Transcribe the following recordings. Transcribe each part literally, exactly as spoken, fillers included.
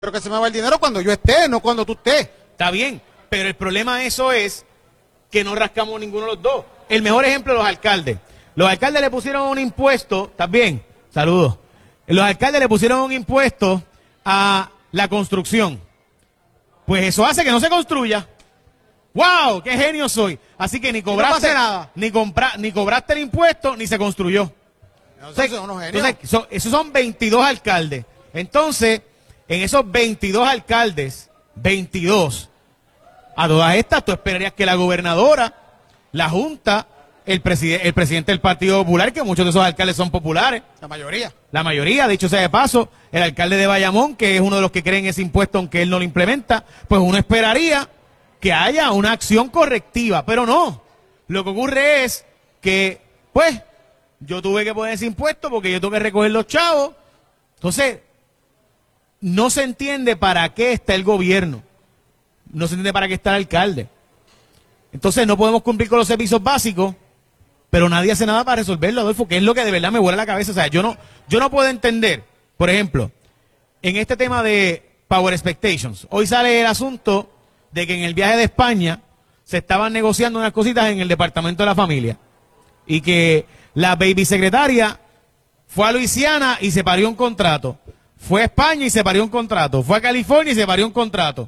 Pero que se me va el dinero cuando yo esté, no cuando tú estés. Está bien, pero el problema de eso es que no rascamos ninguno de los dos. El mejor ejemplo, los alcaldes. Los alcaldes le pusieron un impuesto, ¿estás bien? Saludos. Los alcaldes le pusieron un impuesto a la construcción. Pues eso hace que no se construya. ¡Wow! ¡Qué genio soy! Así que ni cobraste no nada. Ni, compra, ni cobraste el impuesto, ni se construyó. Entonces, son unos genios. Entonces, son, esos son veintidós alcaldes. Entonces, en esos veintidós alcaldes, veintidós, a todas estas, tú esperarías que la gobernadora, la Junta, el, preside, el presidente del Partido Popular, que muchos de esos alcaldes son populares. La mayoría. La mayoría, dicho sea de paso, el alcalde de Bayamón, que es uno de los que creen ese impuesto aunque él no lo implementa, pues uno esperaría que haya una acción correctiva, pero no. Lo que ocurre es que, pues, yo tuve que poner ese impuesto porque yo tengo que recoger los chavos. Entonces, no se entiende para qué está el gobierno. No se entiende para qué está el alcalde. Entonces, no podemos cumplir con los servicios básicos, pero nadie hace nada para resolverlo, Adolfo, que es lo que de verdad me vuela la cabeza. O sea, yo no, yo no puedo entender, por ejemplo, en este tema de Power Expectations, hoy sale el asunto de que en el viaje de España se estaban negociando unas cositas en el Departamento de la Familia y que la baby secretaria fue a Luisiana y se parió un contrato, fue a España y se parió un contrato, fue a California y se parió un contrato.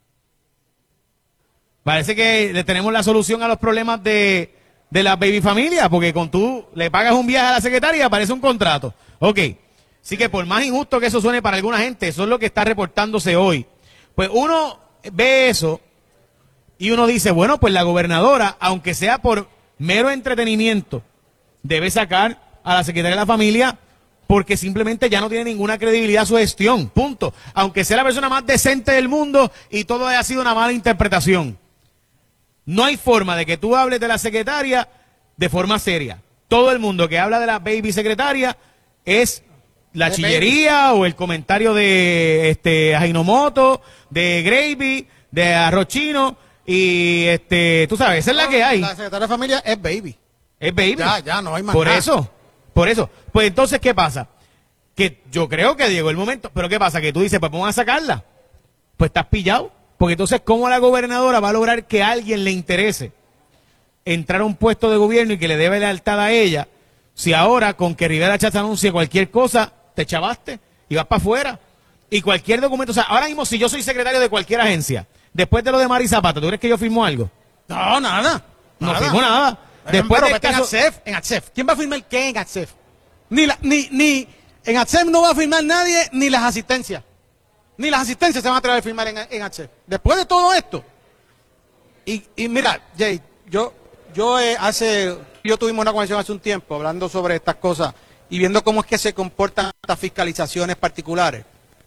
Parece que le tenemos la solución a los problemas de, de la baby familia, porque con tú le pagas un viaje a la secretaria y aparece un contrato. Ok, así que por más injusto que eso suene para alguna gente, eso es lo que está reportándose hoy. Pues uno ve eso y uno dice, bueno, pues la gobernadora, aunque sea por mero entretenimiento, debe sacar a la secretaria de la familia porque simplemente ya no tiene ninguna credibilidad su gestión, punto. Aunque sea la persona más decente del mundo y todo haya sido una mala interpretación. No hay forma de que tú hables de la secretaria de forma seria. Todo el mundo que habla de la baby secretaria es la De chillería baby. o el comentario de este Ajinomoto, de Gravy, de Arroz Chino y este, tú sabes, esa es la que hay. La secretaria de familia es baby. Es baby. Ya, ya, no hay más Por nada. eso, por eso. Pues entonces, ¿qué pasa? Que yo creo que llegó el momento, pero ¿qué pasa? Que tú dices, pues vamos a sacarla. Pues estás pillado. Porque entonces, ¿cómo la gobernadora va a lograr que a alguien le interese entrar a un puesto de gobierno y que le debe lealtad a ella, si ahora con que Rivera Schatz anuncie cualquier cosa, te chavaste y vas para afuera? Y cualquier documento, o sea, ahora mismo si yo soy secretario de cualquier agencia, después de lo de Mari Zapata, ¿tú crees que yo firmo algo? No, nada. No nada. firmo nada. Después Pero del vete en caso... ATSEF, en ATSEF. ¿Quién va a firmar qué en ATSEF? Ni, la, ni, ni, en ATSEF no va a firmar nadie, ni las asistencias. Ni las asistencias se van a atrever a firmar en, en ATSEF. Después de todo esto. Y, y mira, Jay, yo, yo eh, hace, yo tuvimos una conversación hace un tiempo hablando sobre estas cosas y viendo cómo es que se comportan estas fiscalizaciones particulares.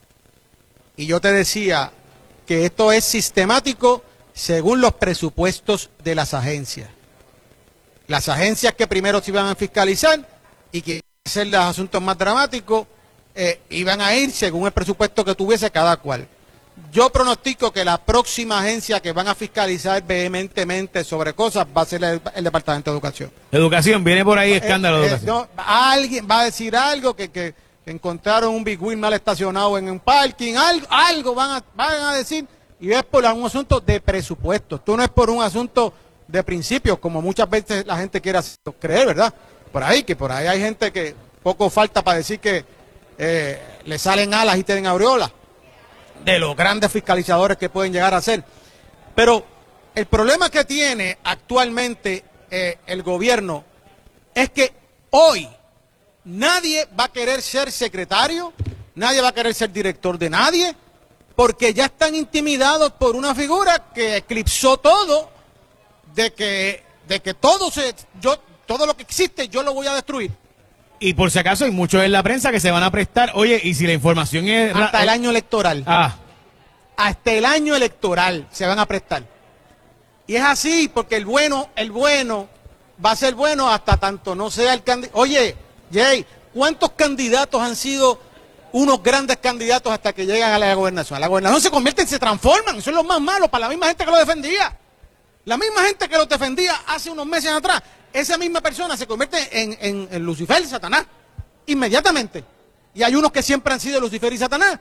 Y yo te decía que esto es sistemático según los presupuestos de las agencias. Las agencias que primero se iban a fiscalizar y que iban a hacer los asuntos más dramáticos, eh, iban a ir según el presupuesto que tuviese cada cual. Yo pronostico que la próxima agencia que van a fiscalizar vehementemente sobre cosas va a ser el, el Departamento de Educación. Educación, viene por ahí escándalo de Eh, eh, educación. no, alguien va a decir algo, que, que, que encontraron un Big Wheel mal estacionado en un parking, algo, algo van, a, van a decir, y es por un asunto de presupuesto. Esto no es por un asunto de principios, como muchas veces la gente quiere creer, ¿verdad? Por ahí, que por ahí hay gente que poco falta para decir que eh, le salen alas y tienen aureolas, de los grandes fiscalizadores que pueden llegar a ser. Pero el problema que tiene actualmente eh, el gobierno es que hoy nadie va a querer ser secretario, nadie va a querer ser director de nadie, porque ya están intimidados por una figura que eclipsó todo, de que, de que todo se, yo, todo lo que existe yo lo voy a destruir. Y por si acaso hay muchos en la prensa que se van a prestar, oye, y si la información es... Hasta el año electoral. Ah, Hasta el año electoral se van a prestar. Y es así porque el bueno, el bueno va a ser bueno hasta tanto no sea el candidato. Oye, Jay, ¿cuántos candidatos han sido unos grandes candidatos hasta que llegan a la gobernación? A la gobernación se convierten, se transforman, son los más malos para la misma gente que lo defendía. La misma gente que los defendía hace unos meses atrás, esa misma persona se convierte en, en, en Lucifer y Satanás, inmediatamente. Y hay unos que siempre han sido Lucifer y Satanás,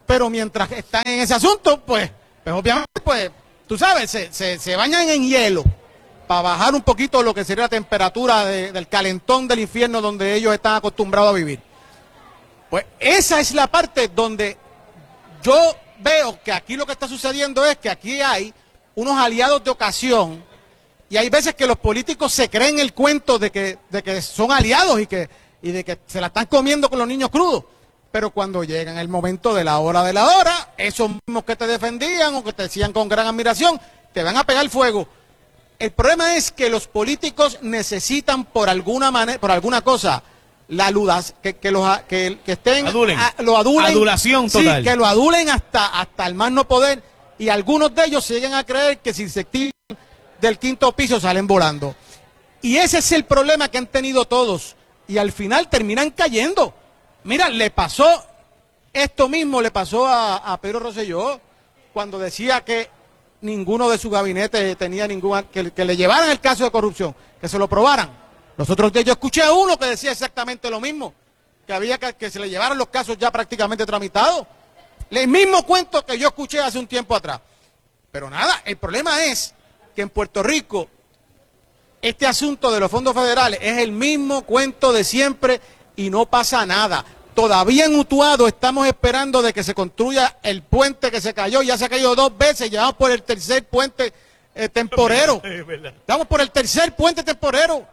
pero mientras están en ese asunto, pues, pues obviamente, pues, tú sabes, se, se, se bañan en hielo para bajar un poquito lo que sería la temperatura de, del calentón del infierno donde ellos están acostumbrados a vivir. Pues esa es la parte donde yo veo que aquí lo que está sucediendo es que aquí hay unos aliados de ocasión y hay veces que los políticos se creen el cuento de que, de que son aliados y, que, y de que se la están comiendo con los niños crudos. Pero cuando llega el momento de la hora de la hora, esos mismos que te defendían o que te decían con gran admiración, te van a pegar fuego. El problema es que los políticos necesitan por alguna manera, por alguna cosa, la ludas, que, que, los, que, que estén, adulen. A, lo adulen. Adulación total. Sí, que lo adulen hasta, hasta el más no poder. Y algunos de ellos siguen a creer que si se activan del quinto piso salen volando. Y ese es el problema que han tenido todos. Y al final terminan cayendo. Mira, le pasó, esto mismo le pasó a, a Pedro Rosselló cuando decía que ninguno de su gabinete tenía ningún, que, que le llevaran el caso de corrupción, que se lo probaran. Los otros días yo escuché a uno que decía exactamente lo mismo, que había que, que se le llevaran los casos ya prácticamente tramitados. El mismo cuento que yo escuché hace un tiempo atrás. Pero nada, el problema es que en Puerto Rico este asunto de los fondos federales es el mismo cuento de siempre y no pasa nada. Todavía en Utuado estamos esperando de que se construya el puente que se cayó, ya se ha caído dos veces, ya vamos por el tercer puente eh, temporero. Estamos por el tercer puente temporero.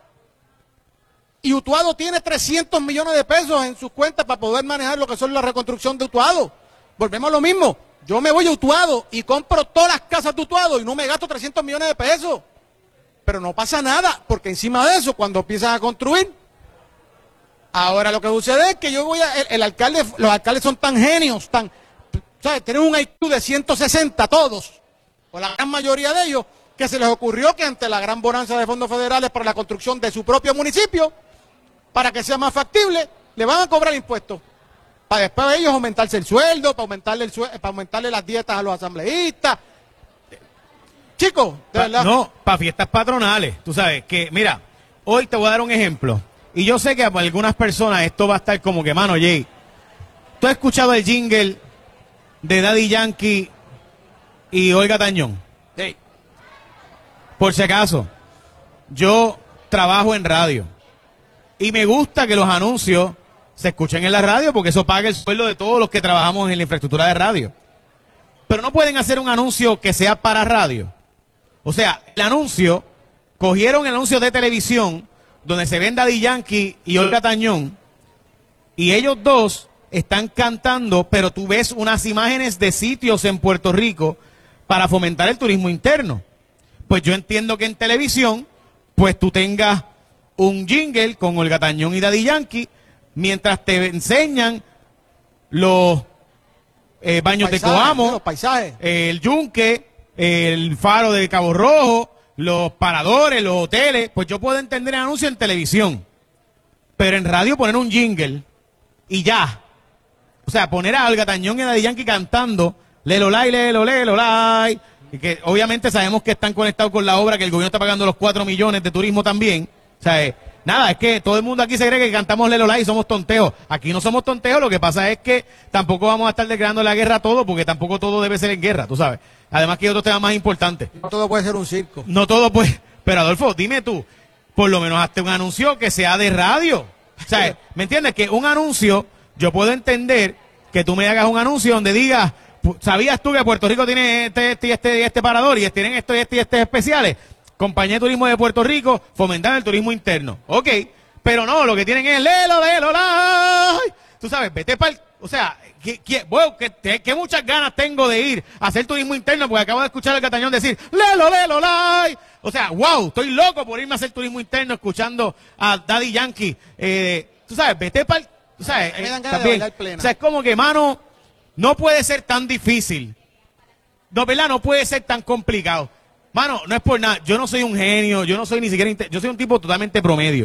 Y Utuado tiene trescientos millones de pesos en sus cuentas para poder manejar lo que son la reconstrucción de Utuado. Volvemos a lo mismo. Yo me voy a Utuado y compro todas las casas de Utuado y no me gasto trescientos millones de pesos. Pero no pasa nada, porque encima de eso, cuando empiezan a construir, ahora lo que sucede es que yo voy a, el, el alcalde, los alcaldes son tan genios, tan, ¿sabes? Tienen un I Q de ciento sesenta todos, o la gran mayoría de ellos, que se les ocurrió que ante la gran bonanza de fondos federales para la construcción de su propio municipio, para que sea más factible, le van a cobrar impuestos. Para después ellos aumentarse el sueldo, para aumentarle, el sueldo, para aumentarle las dietas a los asambleístas. Chicos, de pa, verdad. No, para fiestas patronales. Tú sabes que, mira, hoy te voy a dar un ejemplo. Y yo sé que para algunas personas esto va a estar como que, mano, Jay, ¿tú has escuchado el jingle de Daddy Yankee y Olga Tañón? Sí. Por si acaso, yo trabajo en radio y me gusta que los anuncios se escuchen en la radio porque eso paga el sueldo de todos los que trabajamos en la infraestructura de radio. Pero no pueden hacer un anuncio que sea para radio. O sea, el anuncio, cogieron el anuncio de televisión donde se ven Daddy Yankee y Olga Tañón, y ellos dos están cantando, pero tú ves unas imágenes de sitios en Puerto Rico para fomentar el turismo interno. Pues yo entiendo que en televisión, pues tú tengas un jingle con Olga Tañón y Daddy Yankee, mientras te enseñan los eh, baños Paisajes, de Coamo, los paisajes. el yunque, el faro de Cabo Rojo, los paradores, los hoteles. Pues yo puedo entender el anuncio en televisión, pero en radio poner un jingle y ya. O sea, poner a Olga Tañón y a Daddy Yankee cantando Lelo Lai, Lelo, Lelo Lai, y que obviamente sabemos que están conectados con la obra, que el gobierno está pagando los cuatro millones de turismo también. O sea, eh, nada, es que todo el mundo aquí se cree que cantamos Lelo Lai y somos tonteos. Aquí no somos tonteos, lo que pasa es que tampoco vamos a estar declarando la guerra a todo, porque tampoco todo debe ser en guerra, tú sabes. Además que hay otros temas más importantes. No todo puede ser un circo. No todo puede. Pero Adolfo, dime tú, por lo menos hazte un anuncio que sea de radio. O sea, ¿me entiendes? Que un anuncio, yo puedo entender que tú me hagas un anuncio donde digas, ¿sabías tú que Puerto Rico tiene este, este y este, y este parador y tienen esto y este y este especiales? Compañía de Turismo de Puerto Rico fomentando el turismo interno. Ok, pero no, lo que tienen es lelo, lelo, la. Tú sabes, vete para el... O sea, que, que, bueno, que, que muchas ganas tengo de ir a hacer turismo interno porque acabo de escuchar al Catañón decir lelo, lelo, la. O sea, wow, estoy loco por irme a hacer turismo interno escuchando a Daddy Yankee. Eh, tú sabes, vete para el... Tú sabes, Me dan eh, ganas de también. bailar plena. O sea, es como que, mano, no puede ser tan difícil. No, ¿verdad? No puede ser tan complicado. Mano, no es por nada, yo no soy un genio, yo no soy ni siquiera, yo soy un tipo totalmente promedio.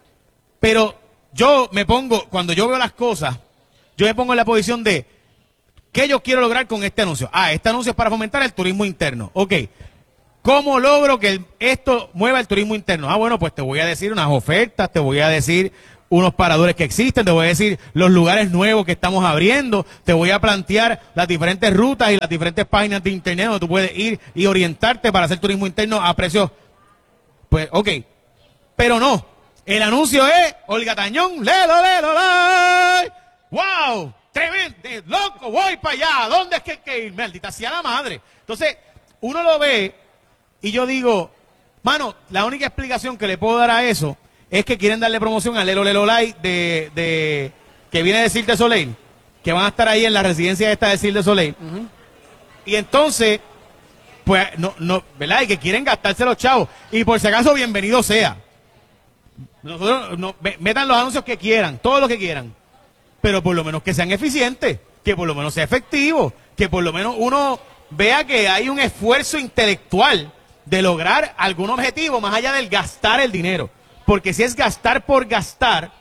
Pero yo me pongo, cuando yo veo las cosas, yo me pongo en la posición de, ¿qué yo quiero lograr con este anuncio? Ah, este anuncio es para fomentar el turismo interno. Ok, ¿cómo logro que esto mueva el turismo interno? Ah, bueno, pues te voy a decir unas ofertas, te voy a decir unos paradores que existen, te voy a decir los lugares nuevos que estamos abriendo, te voy a plantear las diferentes rutas y las diferentes páginas de internet donde tú puedes ir y orientarte para hacer turismo interno a precios, pues, ok. Pero no, el anuncio es Olga Tañón, lelo, lelo, lelo, wow, tremendo, loco, voy para allá, ¿dónde es que hay que ir? Maldita sea la madre. Entonces, uno lo ve y yo digo, mano, la única explicación que le puedo dar a eso es que quieren darle promoción al Lelo Lelo Light de, de, que viene de Cirque du Soleil, que van a estar ahí en la residencia esta de Cirque du Soleil. Uh-huh. Y entonces, pues, no, no, ¿verdad? Y que quieren gastarse los chavos. Y por si acaso, bienvenido sea. Nosotros, no, metan los anuncios que quieran, todo lo que quieran. Pero por lo menos que sean eficientes, que por lo menos sea efectivo, que por lo menos uno vea que hay un esfuerzo intelectual de lograr algún objetivo más allá del gastar el dinero. Porque si es gastar por gastar.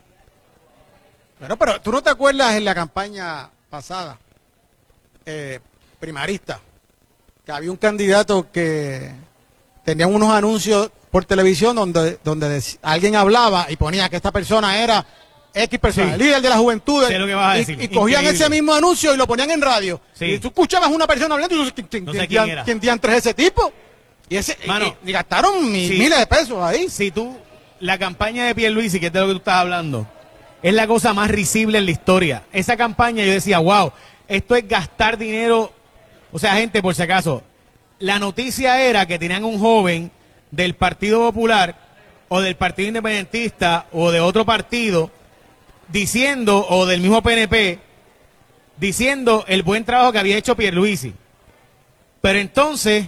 Pero, pero tú no te acuerdas en la campaña pasada, eh, primarista, que había un candidato que tenía unos anuncios por televisión donde, donde alguien hablaba y ponía que esta persona era X persona, sí, líder de la juventud. Sé lo que vas a decir. Y, y cogían ese mismo anuncio y lo ponían en radio. Sí. Y tú escuchabas a una persona hablando y tú, ¿quién, no sé quién, quién era. quién diantre es ese tipo? Y, ese, Mano, y, y gastaron mi, sí, miles de pesos ahí. Si tú, la campaña de Pierluisi, que es de lo que tú estás hablando, es la cosa más risible en la historia. Esa campaña yo decía, wow, esto es gastar dinero. O sea, gente, por si acaso, la noticia era que tenían un joven del Partido Popular o del Partido Independentista o de otro partido diciendo, o del mismo P N P, diciendo el buen trabajo que había hecho Pierluisi. Pero entonces,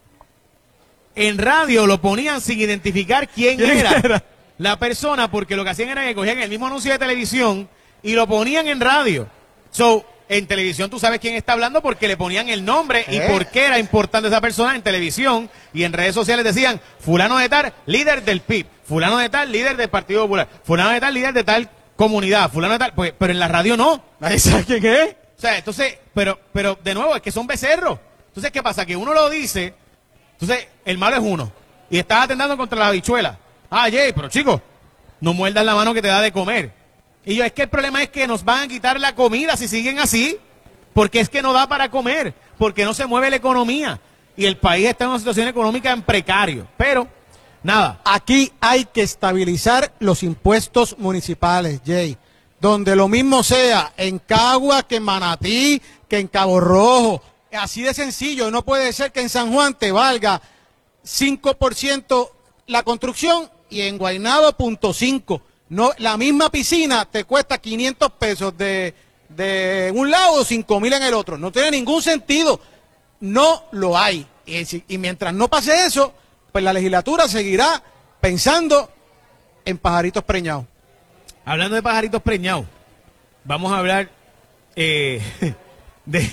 en radio lo ponían sin identificar quién, ¿Quién era, era la persona, porque lo que hacían era que cogían el mismo anuncio de televisión y lo ponían en radio. So, en televisión tú sabes quién está hablando porque le ponían el nombre ¿Eh? y por qué era importante esa persona en televisión, y en redes sociales decían, fulano de tal, líder del P I B, fulano de tal, líder del Partido Popular, fulano de tal, líder de tal comunidad, fulano de tal, pues, pero en la radio no. ¿Nadie sabe quién es? O sea, entonces, pero, pero de nuevo, es que son becerros. Entonces, ¿qué pasa? Que uno lo dice, entonces, el malo es uno, y estás atentando contra las habichuelas. Ah, Jay, pero chicos, no muerdas la mano que te da de comer. Y yo, es que el problema es que nos van a quitar la comida si siguen así, porque es que no da para comer, porque no se mueve la economía, y el país está en una situación económica en precario. Pero, nada. Aquí hay que estabilizar los impuestos municipales, Jay, donde lo mismo sea en Cagua que en Manatí, que en Cabo Rojo. Así de sencillo. No puede ser que en San Juan te valga cinco por ciento la construcción y en Guaynabo punto cinco. No, la misma piscina te cuesta quinientos pesos de, de un lado o cinco mil en el otro. No tiene ningún sentido. No lo hay. Y, si, y mientras no pase eso, pues la legislatura seguirá pensando en pajaritos preñados. Hablando de pajaritos preñados, vamos a hablar eh, de...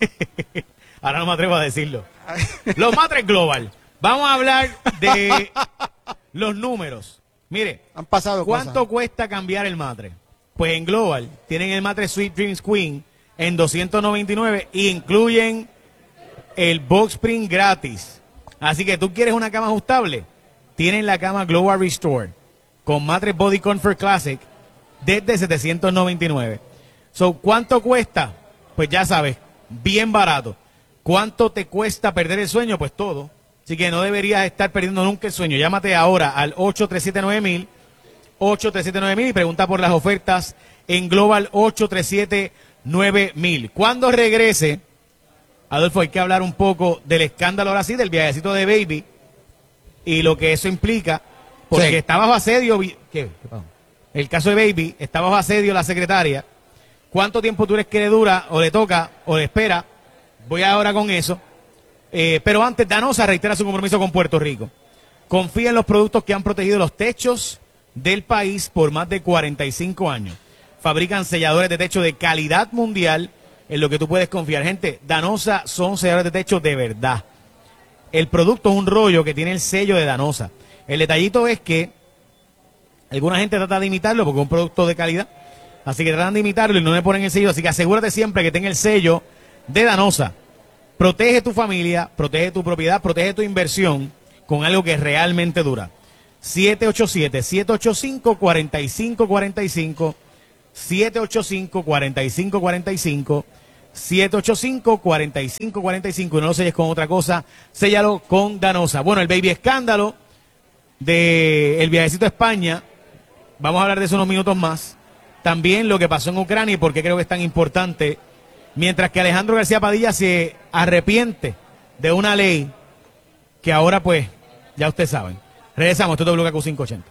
Ahora no me atrevo a decirlo. Los matres global. Vamos a hablar de los números. Mire, han pasado ¿cuánto cosas. cuesta cambiar el matre? Pues en Global tienen el matre Sweet Dreams Queen en doscientos noventa y nueve y incluyen el box spring gratis. Así que tú quieres una cama ajustable, tienen la cama Global Restore con matre Body Comfort Classic desde setecientos noventa y nueve. So, ¿cuánto cuesta? Pues ya sabes, bien barato. ¿Cuánto te cuesta perder el sueño? Pues todo. Así que no deberías estar perdiendo nunca el sueño. Llámate ahora al ocho tres siete nueve mil, ocho tres siete nueve mil y pregunta por las ofertas en Global ocho tres siete nueve mil. Cuando regrese, Adolfo, hay que hablar un poco del escándalo ahora sí, del viajecito de Baby y lo que eso implica, porque sí. está bajo asedio. ¿Qué? ¿Qué pasó? El caso de Baby, está bajo asedio la secretaria. ¿Cuánto tiempo tú crees que le dura o le toca o le espera? Voy ahora con eso. Eh, pero antes, Danosa reitera su compromiso con Puerto Rico. Confía en los productos que han protegido los techos del país por más de cuarenta y cinco años. Fabrican selladores de techo de calidad mundial en lo que tú puedes confiar. Gente, Danosa son selladores de techo de verdad. El producto es un rollo que tiene el sello de Danosa. El detallito es que alguna gente trata de imitarlo porque es un producto de calidad. Así que tratan de imitarlo y no le ponen el sello. Así que asegúrate siempre que tenga el sello de Danosa. Protege tu familia, protege tu propiedad, protege tu inversión con algo que realmente dura. siete ocho siete, siete ocho cinco, cuatro cinco cuatro cinco, siete ocho cinco, cuatro cinco cuatro cinco, siete ocho cinco, cuatro cinco cuatro cinco, y no lo selles con otra cosa, séllalo con Danosa. Bueno, el baby escándalo de el viajecito a España, vamos a hablar de eso unos minutos más. También lo que pasó en Ucrania y por qué creo que es tan importante, mientras que Alejandro García Padilla se arrepiente de una ley que ahora pues, ya ustedes saben. Regresamos, esto es W K Q quinientos ochenta.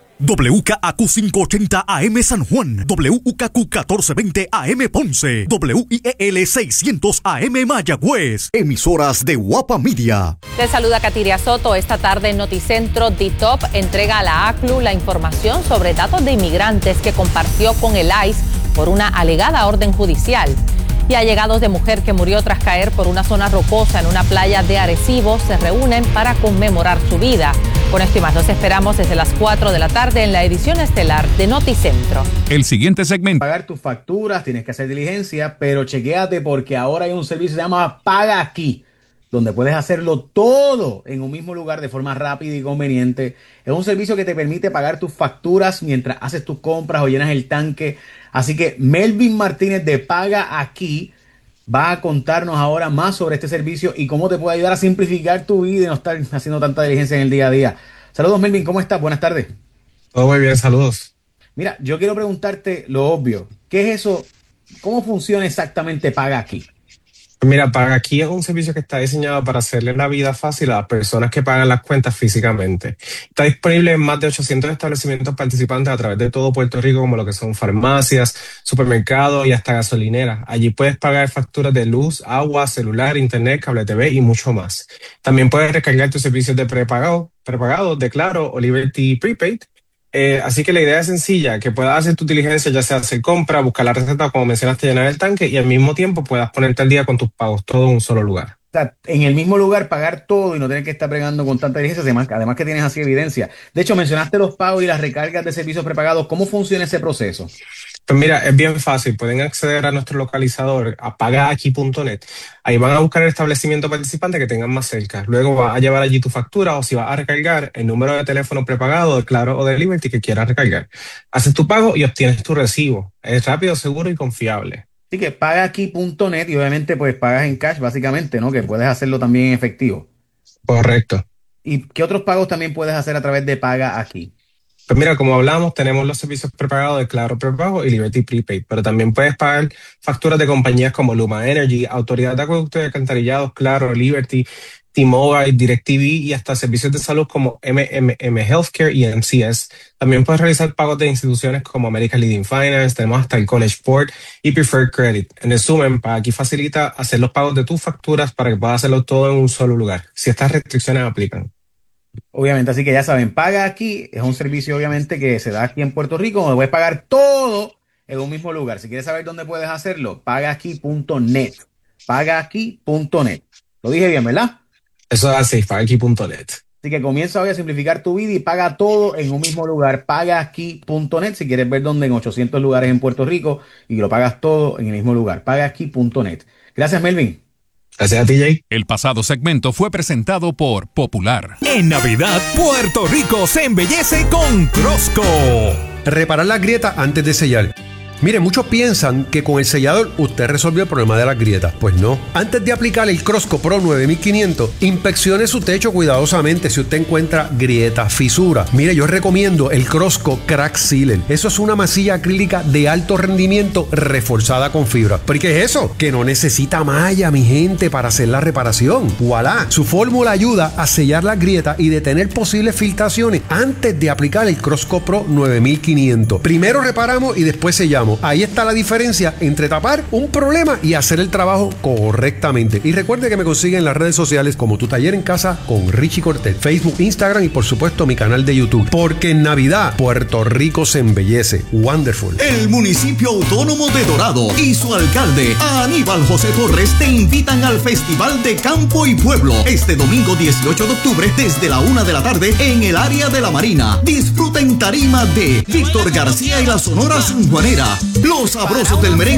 W K Q quinientos ochenta A M San Juan, W K Q catorce veinte A M Ponce, W I E L seiscientos A M Mayagüez, emisoras de Guapa Media. Te saluda Katiria Soto. Esta tarde en Noticentro, D T O P entrega a la A C L U la información sobre datos de inmigrantes que compartió con el I C E por una alegada orden judicial. Y allegados de mujer que murió tras caer por una zona rocosa en una playa de Arecibo se reúnen para conmemorar su vida. Con esto y más los esperamos desde las cuatro de la tarde en la edición estelar de Noticentro. El siguiente segmento. Pagar tus facturas, tienes que hacer diligencia, pero chequéate porque ahora hay un servicio que se llama Paga Aquí, donde puedes hacerlo todo en un mismo lugar de forma rápida y conveniente. Es un servicio que te permite pagar tus facturas mientras haces tus compras o llenas el tanque. Así que Melvin Martínez de Paga Aquí va a contarnos ahora más sobre este servicio y cómo te puede ayudar a simplificar tu vida y no estar haciendo tanta diligencia en el día a día. Saludos, Melvin, ¿cómo estás? Buenas tardes. Todo muy bien, saludos. Mira, yo quiero preguntarte lo obvio. ¿Qué es eso? ¿Cómo funciona exactamente Paga Aquí? Mira, Paga Aquí es un servicio que está diseñado para hacerle la vida fácil a las personas que pagan las cuentas físicamente. Está disponible en más de ochocientos establecimientos participantes a través de todo Puerto Rico, como lo que son farmacias, supermercados y hasta gasolineras. Allí puedes pagar facturas de luz, agua, celular, internet, cable T V y mucho más. También puedes recargar tus servicios de prepagado, prepagado de Claro o Liberty Prepaid. Eh, así que la idea es sencilla, que puedas hacer tu diligencia, ya sea hacer compra, buscar la receta, como mencionaste, llenar el tanque y al mismo tiempo puedas ponerte al día con tus pagos, todo en un solo lugar. O sea, en el mismo lugar pagar todo y no tener que estar bregando con tanta diligencia, además, además que tienes así evidencia. De hecho, mencionaste los pagos y las recargas de servicios prepagados. ¿Cómo funciona ese proceso? Pues mira, es bien fácil. Pueden acceder a nuestro localizador a paga aquí punto net. Ahí van a buscar el establecimiento participante que tengan más cerca. Luego vas a llevar allí tu factura o si vas a recargar el número de teléfono prepagado de Claro o de Liberty que quieras recargar. Haces tu pago y obtienes tu recibo. Es rápido, seguro y confiable. Así que paga aquí punto net y obviamente pues pagas en cash básicamente, ¿no? Que puedes hacerlo también en efectivo. Correcto. ¿Y qué otros pagos también puedes hacer a través de Paga Aquí? Pues mira, como hablamos, tenemos los servicios prepagados de Claro Prepago y Liberty Prepaid, pero también puedes pagar facturas de compañías como Luma Energy, Autoridad de Acueductos y Alcantarillados, Claro, Liberty, T-Mobile, DirecTV y hasta servicios de salud como M M M Healthcare y M C S. También puedes realizar pagos de instituciones como American Leading Finance, tenemos hasta el College Board y Preferred Credit. En resumen, Paga Aquí facilita hacer los pagos de tus facturas para que puedas hacerlo todo en un solo lugar, si estas restricciones aplican. Obviamente, así que ya saben, Paga Aquí es un servicio obviamente que se da aquí en Puerto Rico, donde puedes pagar todo en un mismo lugar. Si quieres saber dónde puedes hacerlo, paga aquí punto net. paga aquí punto net. Lo dije bien, ¿verdad? Eso es así, paga aquí punto net. Así que comienza hoy a simplificar tu vida y paga todo en un mismo lugar, paga aquí punto net. Si quieres ver dónde en ochocientos lugares en Puerto Rico y lo pagas todo en el mismo lugar, paga aquí punto net. Gracias, Melvin. Gracias a ti, Jay. El pasado segmento fue presentado por Popular. En Navidad, Puerto Rico se embellece con Crosco. Reparar las grietas antes de sellar. Mire, muchos piensan que con el sellador usted resolvió el problema de las grietas. Pues no. Antes de aplicar el Crosco Pro nueve mil quinientos, inspeccione su techo cuidadosamente si usted encuentra grietas, fisuras. Mire, yo recomiendo el Crosco Crack Sealer. Eso es una masilla acrílica de alto rendimiento reforzada con fibra. ¿Pero qué es eso? Que no necesita malla, mi gente, para hacer la reparación. ¡Voilá! Su fórmula ayuda a sellar las grietas y detener posibles filtraciones antes de aplicar el Crosco Pro nueve mil quinientos. Primero reparamos y después sellamos. Ahí está la diferencia entre tapar un problema y hacer el trabajo correctamente. Y recuerde que me consiguen en las redes sociales como Tu Taller en Casa con Richie Cortés, Facebook, Instagram y por supuesto mi canal de YouTube. Porque en Navidad Puerto Rico se embellece. Wonderful. El municipio autónomo de Dorado y su alcalde Aníbal José Torres te invitan al Festival de Campo y Pueblo este domingo dieciocho de octubre desde la una de la tarde en el área de la Marina. Disfruta en tarima de Víctor García y la Sonora Sanjuanera, Los Sabrosos del Merengue